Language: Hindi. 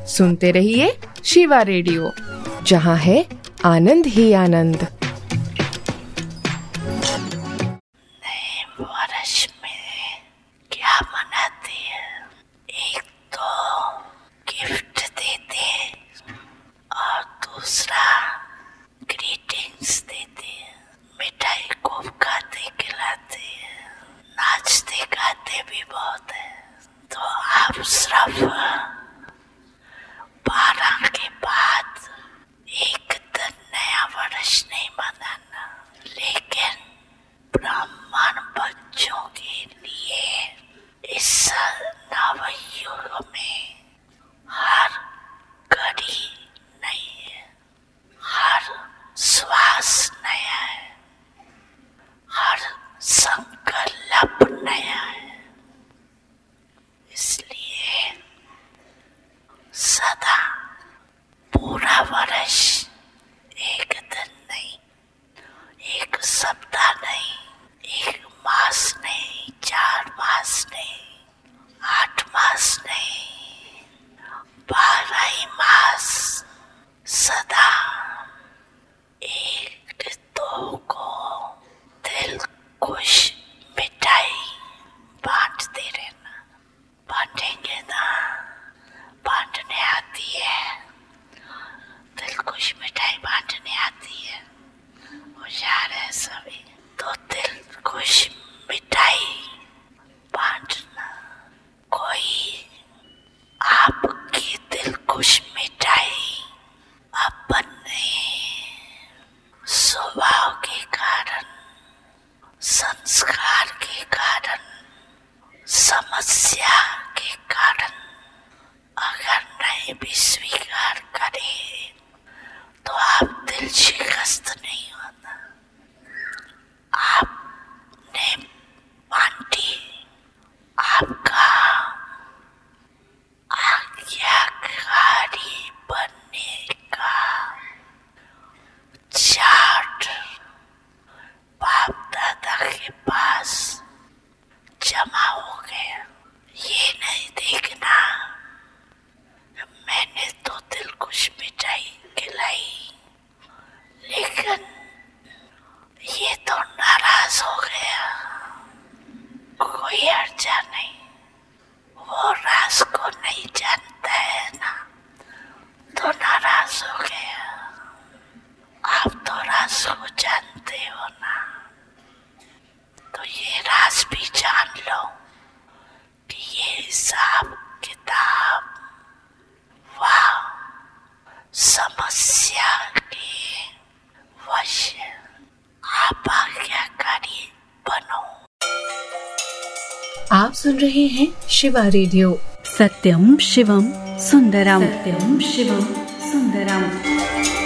सुनते रहिए शिवा रेडियो, जहाँ है आनंद ही आनंद। नए वर्ष में क्या मनाते हैं? एक तो गिफ्ट देते हैं और दूसरा ग्रीटिंग्स देते हैं, मिठाई खूब खाते खिलाते हैं, नाचते गाते भी बहुत है। तो आप सिर्फ 12 के बाद एक दिन नया वर्ष नहीं मनाना, लेकिन ब्राह्मण बच्चों के लिए इस नवयुग में हर घड़ी नई है, हर श्वास नया है, हर संकल्प नया है। इसलिए सदा पूरा वर्ष एक दिन नहीं, एक सप्ताह नहीं, एक मास नहीं, 4 मास नहीं, 8 मास नहीं, 12 ही मास सदा एक दो को दिल खुश मिठाई बांटते रहना। बांटेंगे ना, बांटने आती है, दिल खुश मिठाई बांटने आती है, होशियार है सभी। तो दिल खुश मिठाई बांटना। कोई आपकी दिल खुश मिठाई अपने स्वभाव के कारण, संस्कार के कारण, समस्या के कारण अगर नहीं भी स्वीकार करे तो आप दिल शिकस्त नहीं होना। आपने बांटी, आपका आज्ञाकारी बनने का चार्ट बाप दादा के पास जमा हो गया। ये नहीं देखना मैंने तो दिल खुश मिठाई खिलाई, लेकिन ये तो नाराज हो गया। कोई अर्जा नहीं, वो राज को नहीं जानता है ना, तो नाराज हो गया। आप तो राज को जानते हो ना, तो ये राज भी जान लो कि ये हिसाब किताब वाह समस्या के वश आप आज्ञाकारी बनो। आप सुन रहे हैं शिवा रेडियो, सत्यम शिवम सुंदरम, सत्यम शिवम सुंदरम।